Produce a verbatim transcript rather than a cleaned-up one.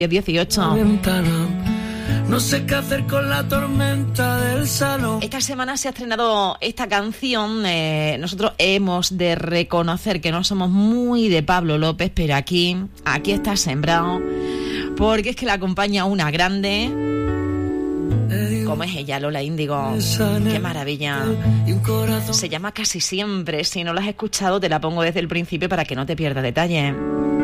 dieciocho. No sé qué hacer con la tormenta del salón. Esta semana se ha estrenado esta canción. Eh, nosotros hemos de reconocer que no somos muy de Pablo López, pero aquí, aquí está sembrado, porque es que la acompaña una grande, como es ella, Lola Índigo. Qué maravilla. Se llama Casi Siempre. Si no la has escuchado, te la pongo desde el principio para que no te pierdas detalle.